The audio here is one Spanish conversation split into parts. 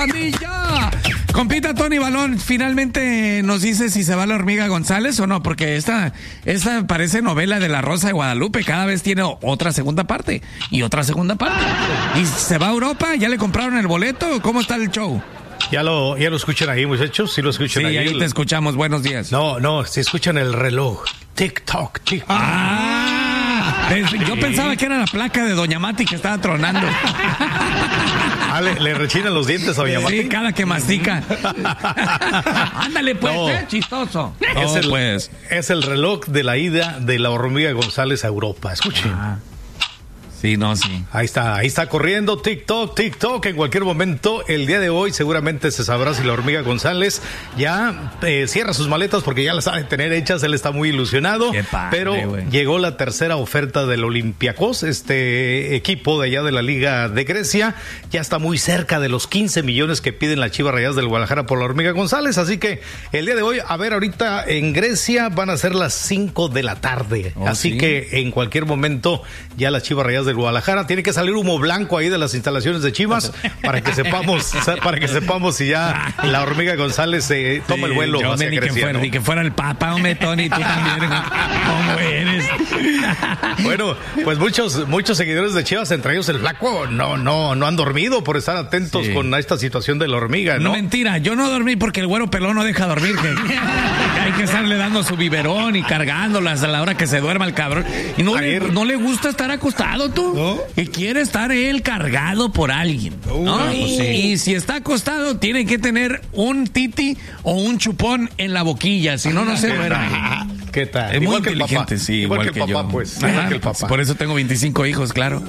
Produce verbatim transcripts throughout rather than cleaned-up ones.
pandilla. Compita Tony Balón, finalmente nos dice si se va la Hormiga González o no, porque esta, esta parece novela de La Rosa de Guadalupe, cada vez tiene otra segunda parte y otra segunda parte. ¿Y se va a Europa? ¿Ya le compraron el boleto? ¿Cómo está el show? Ya lo, ya lo escuchan ahí, muchachos, sí lo escuchan sí, ahí. Sí, ahí te escuchamos, buenos días. No, no, si escuchan el reloj. Tic-toc, tic-toc. Ah, yo pensaba que era la placa de Doña Mati que estaba tronando. Ah, le, le rechinan los dientes a Doña Mati. Sí, cada que mastica. Ándale, pues, no. eh, chistoso. No, es, el, pues. es el reloj de la ida de la Hormiga González a Europa. Escuchen. Ah. Sí, no, sí. Ahí está, ahí está corriendo TikTok, TikTok. En cualquier momento, el día de hoy, seguramente se sabrá si la Hormiga González ya eh, cierra sus maletas porque ya las sabe tener hechas. Él está muy ilusionado. Qué padre, pero wey. Llegó la tercera oferta del Olympiacos, este equipo de allá de la Liga de Grecia. Ya está muy cerca de los quince millones que piden las Chivas Rayadas del Guadalajara por la Hormiga González. Así que el día de hoy, a ver, ahorita en Grecia van a ser las cinco de la tarde. Oh, así ¿sí? que en cualquier momento ya las Chivas Rayadas del Guadalajara, tiene que salir humo blanco ahí de las instalaciones de Chivas para que sepamos, para que sepamos si ya la Hormiga González eh, toma sí, el vuelo hacia ni Grecia, que fuera, ¿no? Ni que fuera el Papa, hombre, Tony, tú también, ¿cómo eres? Bueno, pues muchos, muchos seguidores de Chivas, entre ellos el Flaco, no, no, no han dormido por estar atentos sí. con esta situación de la Hormiga, ¿no? No, mentira, yo no dormí porque el güero pelón no deja dormir, que hay que estarle dando su biberón y cargándolas a la hora que se duerma el cabrón. Y no, le, no le gusta estar acostado, tú. ¿No? Y quiere estar él cargado por alguien, ¿no? Uh, y, pues sí. y si está acostado, tiene que tener un titi o un chupón en la boquilla, si no, no se duerme. ¿Qué tal? Es igual muy inteligente, sí, igual, igual que, que el papá, yo. pues. Ajá, igual que el papá. Por eso tengo veinticinco hijos, claro.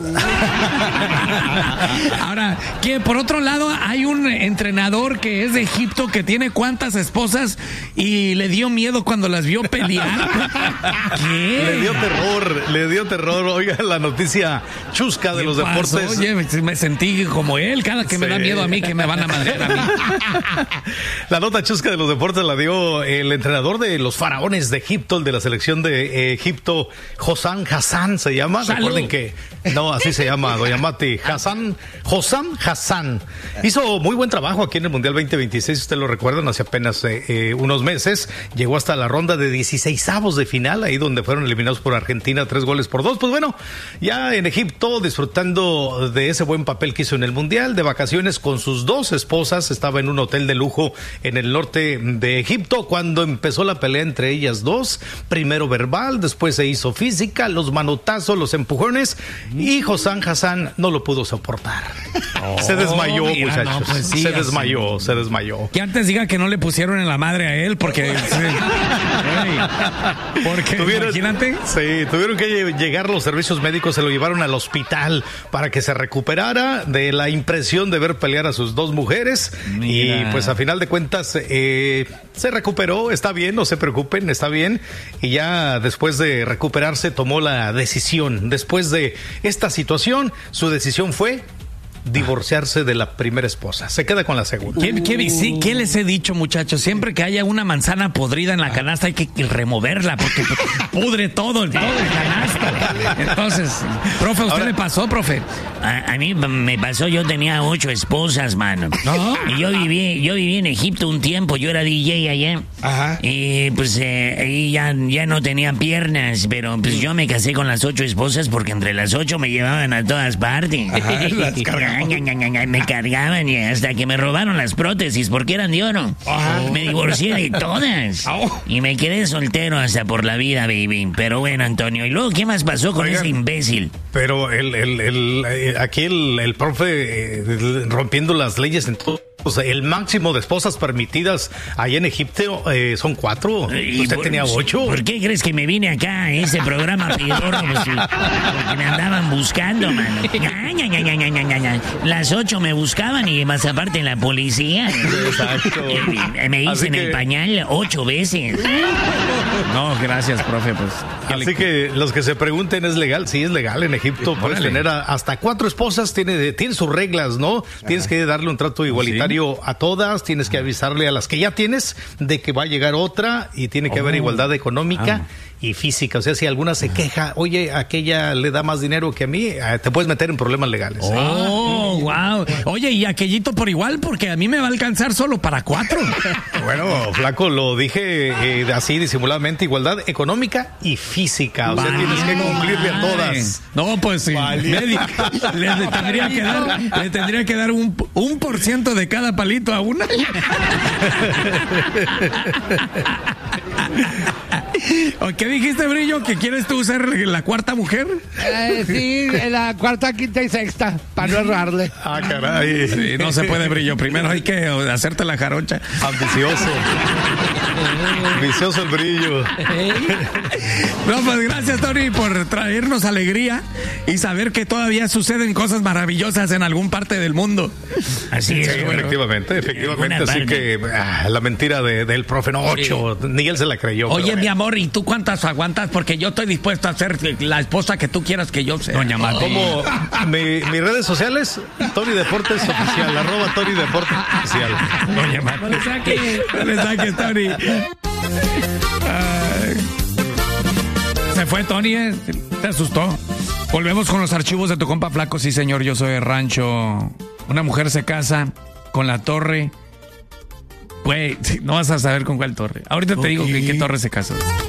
Ahora, que por otro lado, hay un entrenador que es de Egipto que tiene cuántas esposas y le dio miedo cuando las vio pelear. ¿Qué? Le dio terror, le dio terror. Oiga, la noticia chusca de los pasó? deportes. Oye, me sentí como él, cada que sí. me da miedo a mí que me van a madrear a mí. La nota chusca de los deportes la dio el entrenador de los faraones de Egipto, el de la selección de eh, Egipto, Hossam Hassan se llama. ¡Salud! Recuerden que, no, así se llama, Doña Mati, Hassan, Hossam Hassan. Hizo muy buen trabajo aquí en el Mundial veinte veintiséis, ustedes lo recuerdan, hace apenas eh, eh, unos meses. Llegó hasta la ronda de dieciseisavos de final, ahí donde fueron eliminados por Argentina, tres goles por dos. Pues bueno, ya en Egipto, disfrutando de ese buen papel que hizo en el Mundial, de vacaciones con sus dos esposas, estaba en un hotel de lujo en el norte de Egipto, cuando empezó la pelea entre ellas dos, primero verbal, después se hizo física, los manotazos, los empujones, y Hossam Hassan no lo pudo soportar. Oh, se desmayó, mira, muchachos, no, pues sí, se desmayó, así. se desmayó. Que antes diga que no le pusieron en la madre a él, porque... hey, porque, ¿Tuvieron, imagínate. Sí, tuvieron que llegar los servicios médicos, se lo llevaron al hospital para que se recuperara de la impresión de ver pelear a sus dos mujeres. Mira. Y pues a final de cuentas eh, se recuperó, está bien, no se preocupen, está bien. Y ya después de recuperarse tomó la decisión. Después de esta situación, su decisión fue divorciarse de la primera esposa. Se queda con la segunda. ¿Qué, qué, sí, ¿qué les he dicho, muchachos? Siempre que haya una manzana podrida en la canasta hay que removerla porque pudre todo, todo el canasta. Entonces, profe, ¿a usted Ahora, le pasó, profe? A, a mí me pasó, yo tenía ocho esposas, mano. ¿No? Y yo viví, yo viví en Egipto un tiempo, yo era D J allá. Ajá. Y pues eh, ahí ya, ya no tenía piernas, pero pues yo me casé con las ocho esposas porque entre las ocho me llevaban a todas partes. Ajá, las me cargaban y hasta que me robaron las prótesis porque eran de oro. Ajá. Me divorcié de todas. Y me quedé soltero hasta por la vida, baby. Pero bueno, Antonio, ¿y luego qué más pasó con Oigan, ese imbécil? Pero el, el, el, aquí el, el profe eh, rompiendo las leyes en todo. O sea, el máximo de esposas permitidas allá en Egipto eh, son cuatro. Usted por, tenía ocho. ¿Por qué crees que me vine acá a ese programa pedorro? Porque me andaban buscando, mano. Las ocho me buscaban y más aparte la policía. Exacto. Me hice en que... el pañal ocho veces. No, gracias, profe. Pues. Así le... que los que se pregunten, ¿es legal? Sí, es legal en Egipto. Puedes Órale. tener a, hasta cuatro esposas. Tiene, tiene sus reglas, ¿no? Ajá. Tienes que darle un trato igualitario. ¿Sí? A todas, tienes que avisarle a las que ya tienes de que va a llegar otra y tiene que oh. haber igualdad económica. Ah. y física. O sea, si alguna se queja, oye, aquella le da más dinero que a mí, te puedes meter en problemas legales. Oh, wow. Oye, y aquellito por igual, porque a mí me va a alcanzar solo para cuatro. Bueno, flaco, lo dije eh, así disimuladamente, igualdad económica y física. O sea, vale, tienes que cumplirle a todas. No, pues sí. Vale. Le, le, tendría que dar, le tendría que dar un, un por ciento de cada palito a una. ¿Qué dijiste, Brillo? ¿Que quieres tú ser la cuarta mujer? Eh, sí, la cuarta, quinta y sexta, para no errarle. Ah, caray. Sí, no se puede, Brillo. Primero hay que hacerte la jarocha. Ambicioso. Ambicioso el Brillo. No, pues gracias, Tony, por traernos alegría y saber que todavía suceden cosas maravillosas en algún parte del mundo. Así es. Sí, efectivamente, efectivamente. Así que ah, la mentira de, del profe Nocho, sí. Ni él se la creyó. Oye, mi amor, ¿y tú cuántas aguantas? Porque yo estoy dispuesto a ser la esposa que tú quieras que yo sea. Doña Mati. Como mi, mis redes sociales, Tony Deportes Oficial, arroba Tony Deportes Oficial. Doña Mati. No le saques, no le saques, Tony. Ay. Se fue Tony, ¿eh? Te asustó. Volvemos con los archivos de tu compa Flaco. Sí, señor, yo soy de rancho. Una mujer se casa con la torre. Güey, no vas a saber con cuál torre. Ahorita te okay. digo que qué torre se casó.